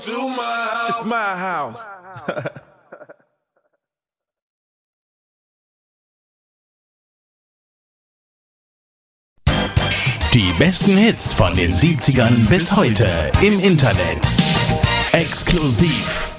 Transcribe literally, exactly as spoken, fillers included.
To my house. It's my house. Die besten Hits von den siebzigern bis heute im Internet. Exklusiv